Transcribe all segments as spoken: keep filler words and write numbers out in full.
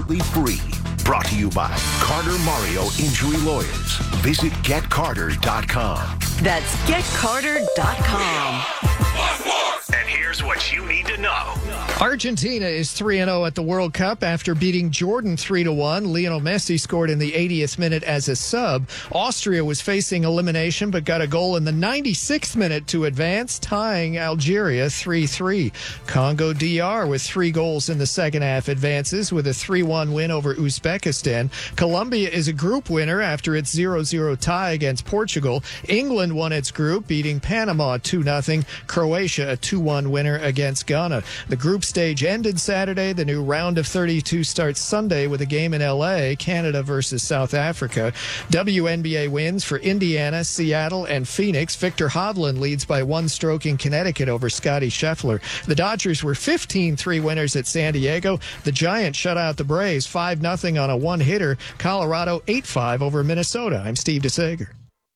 absolutely free. Brought to you by Carter Mario Injury Lawyers. Visit get carter dot com. That's get carter dot com. And here's what you need to know. Argentina is three and oh at the World Cup after beating Jordan three to one. Lionel Messi scored in the eightieth minute as a sub. Austria was facing elimination but got a goal in the ninety-sixth minute to advance, tying Algeria three three. Congo D R with three goals in the second half advances with a three one win over Uzbekistan. Colombia is a group winner after its zero zero tie against Portugal. England won its group, beating Panama two nothing. Croatia a two one winner against Ghana. The group stage ended Saturday. The new round of thirty-two starts Sunday with a game in L A, Canada versus South Africa. W N B A wins for Indiana, Seattle, and Phoenix. Victor Hovland leads by one stroke in Connecticut over Scotty Scheffler. The Dodgers were fifteen three winners at San Diego. The Giants shut out the Braves five nothing on a one-hitter. Colorado eight five over Minnesota. I'm Steve DeSager.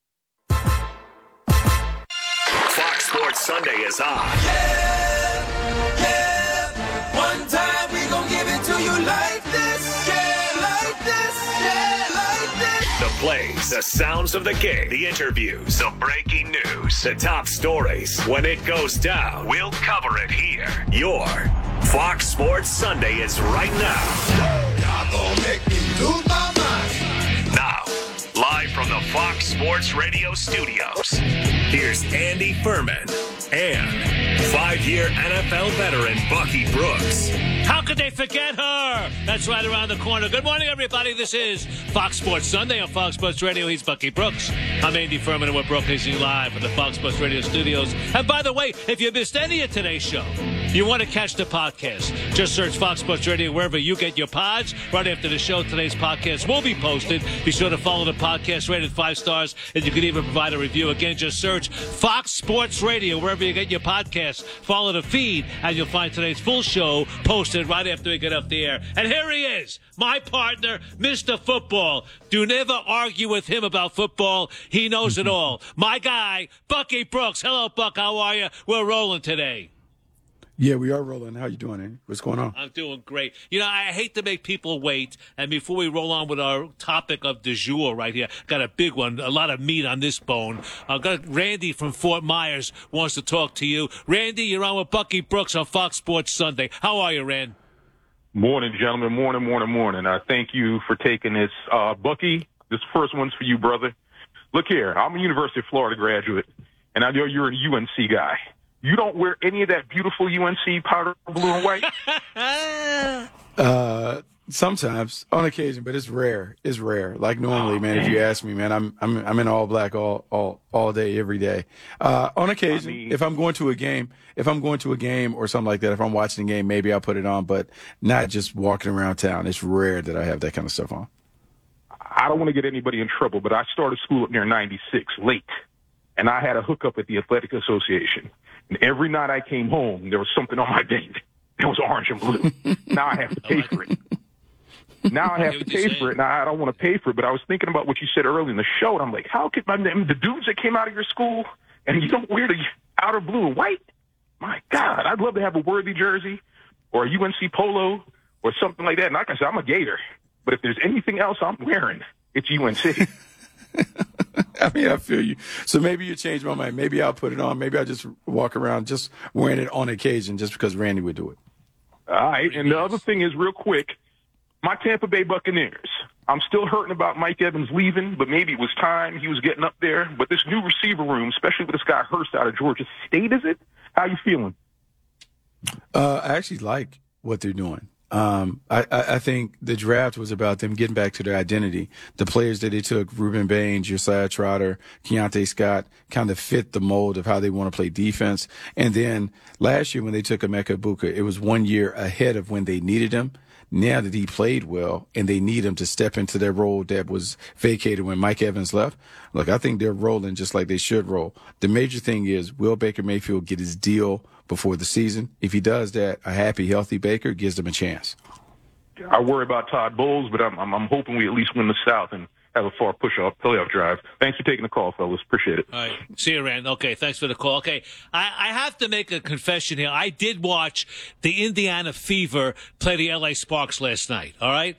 Fox Sports Sunday is on. Yeah, yeah. One time we gon' give it to you like this. Yeah, like this. Yeah, like this. The plays, the sounds of the game, the interviews, the breaking news, the top stories. When it goes down, we'll cover it here. Your Fox Sports Sunday is right now. Y'all gon' make me lose my mind. Now, live from the Fox Sports Radio studios, here's Andy Furman and five-year N F L veteran Bucky Brooks. How could they forget her? That's right around the corner. Good morning, everybody. This is Fox Sports Sunday on Fox Sports Radio. He's Bucky Brooks. I'm Andy Furman, and we're broadcasting live from the Fox Sports Radio studios. And by the way, if you missed any of today's show, you want to catch the podcast, just search Fox Sports Radio wherever you get your pods. Right after the show, today's podcast will be posted. Be sure to follow the podcast, rated five stars, and you can even provide a review. Again, just search Fox Sports Radio wherever you get your podcasts. Follow the feed, and you'll find today's full show posted right after we get up the air. And here he is, my partner, Mister Football. Do never argue with him about football. He knows it all. My guy, Bucky Brooks. Hello, Buck. How are you? We're rolling today. Yeah, we are rolling. How you doing, Andy? What's going on? I'm doing great. You know, I hate to make people wait. And before we roll on with our topic of du jour right here, got a big one, a lot of meat on this bone. I've got Randy from Fort Myers wants to talk to you. Randy, you're on with Bucky Brooks on Fox Sports Sunday. How are you, Rand? Morning, gentlemen. Morning, morning, morning. I thank you for taking this. Uh, Bucky, this first one's for you, brother. Look here. I'm a University of Florida graduate, and I know you're a U N C guy. You don't wear any of that beautiful U N C powder blue and white? uh, sometimes, on occasion, but it's rare. It's rare. Like normally, oh, man, man. if you ask me, man, I'm I'm I'm in all black all all all day, every day. Uh, on occasion, I mean, if I'm going to a game, if I'm going to a game or something like that, if I'm watching a game, maybe I'll put it on, but not just walking around town. It's rare that I have that kind of stuff on. I don't want to get anybody in trouble, but I started school up near ninety-six, late, and I had a hookup at the Athletic Association. And every night I came home, there was something on my date that was orange and blue. Now I have to pay for it. Now I have to pay for it. Now I don't want to pay for it, but I was thinking about what you said earlier in the show, and I'm like, how could my the dudes that came out of your school and you don't wear the outer blue and white? My God, I'd love to have a Worthy jersey or a U N C polo or something like that. And like I said, I'm a Gator, but if there's anything else I'm wearing, it's U N C. I mean, I feel you. So maybe you change my mind. Maybe I'll put it on. Maybe I'll just walk around just wearing it on occasion just because Randy would do it. All right. And the other thing is, real quick, my Tampa Bay Buccaneers. I'm still hurting about Mike Evans leaving, but maybe it was time. He was getting up there. But this new receiver room, especially with this guy Hurst out of Georgia State, is it? How you feeling? Uh, I actually like what they're doing. Um, I, I think the draft was about them getting back to their identity. The players that they took, Reuben Baines, Josiah Trotter, Keontae Scott, kind of fit the mold of how they want to play defense. And then last year when they took Emeka Egbuka, it was one year ahead of when they needed him. Now that he played well and they need him to step into their role that was vacated when Mike Evans left, look, I think they're rolling just like they should roll. The major thing is, will Baker Mayfield get his deal before the season? If he does that, a happy, healthy Baker gives them a chance. I worry about Todd Bowles, but I'm, I'm, I'm hoping we at least win the South and have a far push-off playoff drive. Thanks for taking the call, fellas. Appreciate it. All right. See you, Rand. Okay, thanks for the call. Okay, I, I have to make a confession here. I did watch the Indiana Fever play the L A Sparks last night, all right?